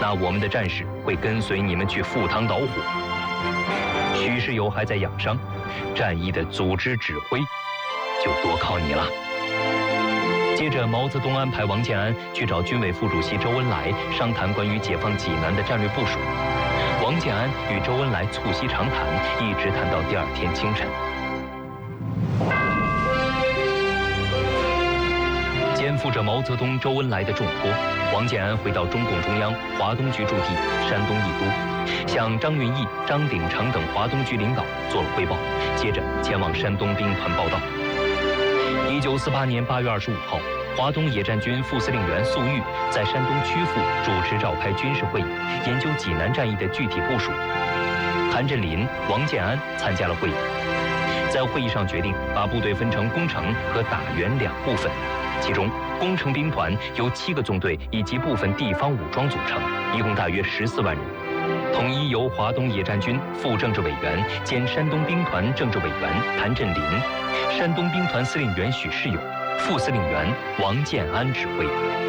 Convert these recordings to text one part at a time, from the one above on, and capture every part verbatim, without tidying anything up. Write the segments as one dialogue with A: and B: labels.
A: 那我们的战士会跟随你们去赴汤蹈火。许世友还在养伤，战役的组织指挥就多靠你了。接着，毛泽东安排王建安去找军委副主席周恩来商谈关于解放济南的战略部署。王建安与周恩来促膝长谈，一直谈到第二天清晨。肩负着毛泽东、周恩来的重托，王建安回到中共中央华东局驻地山东义都，向张运义、张鼎丞等华东局领导做了汇报，接着前往山东兵团报道。一九四八年八月二十五号，华东野战军副司令员粟裕在山东曲阜主持召开军事会议，研究济南战役的具体部署。谭震林、王建安参加了会议，在会议上决定把部队分成攻城和打援两部分，其中攻城兵团由七个纵队以及部分地方武装组成，一共大约十四万人。统一由华东野战军副政治委员兼山东兵团政治委员谭震林、山东兵团司令员许世友、副司令员王建安指挥。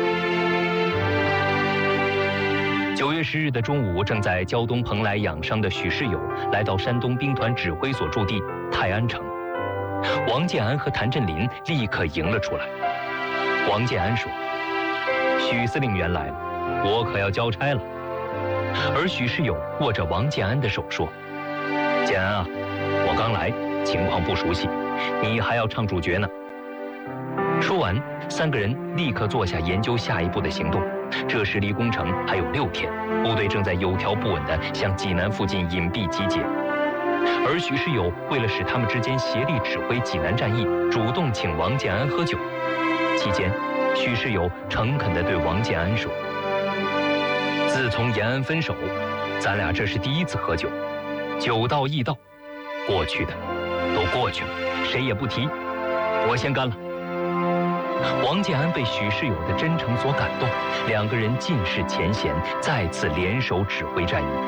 A: 九月十日的中午，正在胶东蓬莱养伤的许世友来到山东兵团指挥所驻地泰安城，王建安和谭震林立刻迎了出来。王建安说：“许司令员来了，我可要交差了。”而许世友握着王建安的手说：“建安啊，我刚来，情况不熟悉，你还要唱主角呢。”说完，三个人立刻坐下研究下一步的行动。这时离攻城还有六天，部队正在有条不紊地向济南附近隐蔽集结。而许世友为了使他们之间协力指挥济南战役，主动请王建安喝酒。期间，许世友诚恳地对王建安说：“自从延安分手，咱俩这是第一次喝酒，酒到义到，过去的都过去了，谁也不提，我先干了。”王建安被许世友的真诚所感动，两个人尽释前嫌，再次联手指挥战役。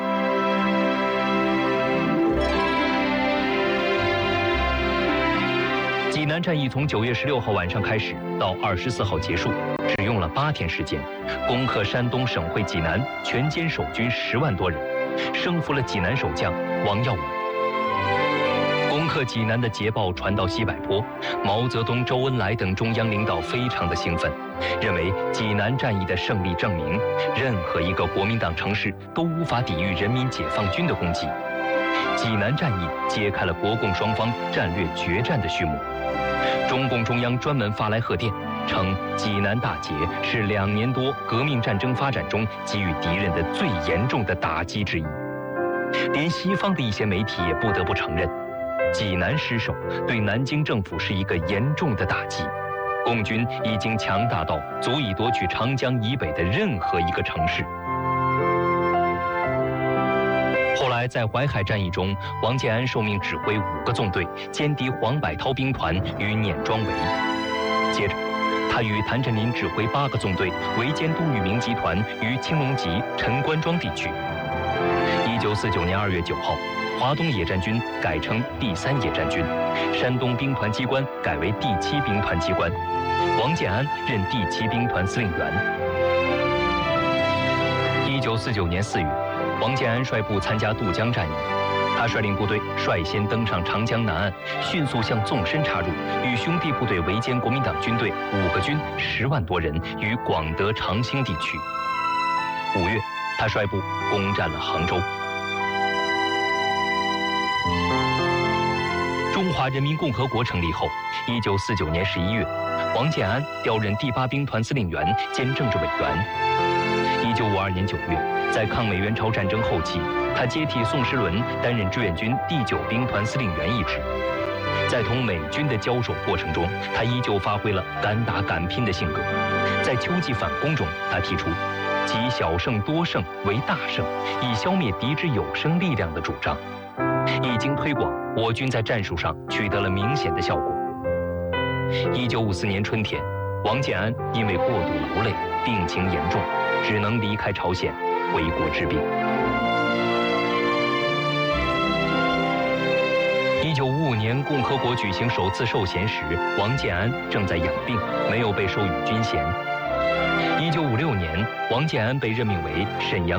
A: 济南战役从九月十六号晚上开始，到二十四号结束，只用了八天时间，攻克山东省会济南，全歼守军十万多人，升服了济南守将王耀武。攻克济南的捷报传到西柏坡，毛泽东、周恩来等中央领导非常的兴奋，认为济南战役的胜利证明，任何一个国民党城市都无法抵御人民解放军的攻击。济南战役揭开了国共双方战略决战的序幕。中共中央专门发来贺电，称济南大捷是两年多革命战争发展中给予敌人的最严重的打击之一。连西方的一些媒体也不得不承认，济南失守对南京政府是一个严重的打击，共军已经强大到足以夺取长江以北的任何一个城市。后来在淮海战役中，王建安受命指挥五个纵队歼敌黄百韬兵团于碾庄围。接着，他与谭震林指挥八个纵队围歼杜聿明集团于青龙集、陈官庄地区。一九四九年二月九号，华东野战军改称第三野战军，山东兵团机关改为第七兵团机关，王建安任第七兵团司令员。一九四九年四月，王建安率部参加渡江战役，他率领部队率先登上长江南岸，迅速向纵深插入，与兄弟部队围歼国民党军队五个军十万多人于广德长兴地区。五月，他率部攻占了杭州。中华人民共和国成立后，一九四九年十一月，王建安调任第八兵团司令员兼政治委员。一九五二年九月，在抗美援朝战争后期，他接替宋时轮担任志愿军第九兵团司令员一职。在同美军的交手过程中，他依旧发挥了敢打敢拼的性格。在秋季反攻中，他提出集小胜多胜为大胜，以消灭敌之有生力量的主张。一经推广，我军在战术上取得了明显的效果。一九五四年春天，王建安因为过度劳累，病情严重，只能离开朝鲜回国治病。一九五五年，共和国举行首次授衔时，王建安正在养病，没有被授予军衔。一九五六年，王建安被任命为沈阳